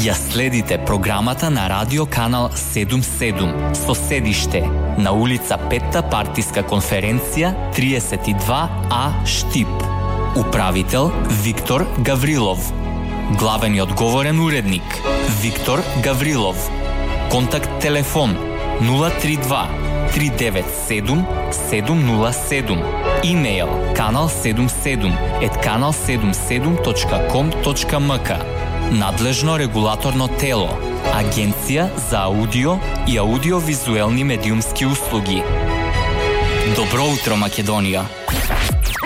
Ја следите програмата на Радио Канал 77 со седиште на улица 5-та партиска конференција 32А Штип. Управител Виктор Гаврилов. Главен и одговорен уредник Виктор Гаврилов. Контакт телефон 032 397 707. Имейл kanal77@kanal77.com.mk. Надлежно регулаторно тело Агенција за аудио и аудиовизуелни медиумски услуги. Добро утро, Македонија!